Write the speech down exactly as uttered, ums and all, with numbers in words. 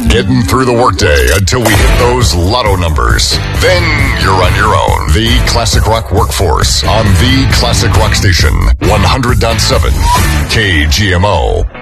Getting through the workday until we hit those lotto numbers. Then you're on your own. The Classic Rock Workforce on the Classic Rock Station, one hundred point seven K G M O.